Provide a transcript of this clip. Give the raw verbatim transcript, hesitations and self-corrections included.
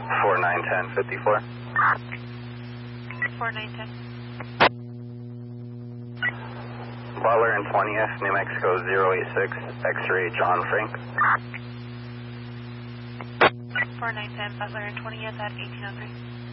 four nine ten fifty-four. four nine ten. Butler and twentieth, New Mexico zero eight six, X-ray John Frank. four nine ten, Butler and twentieth at eighteen oh three.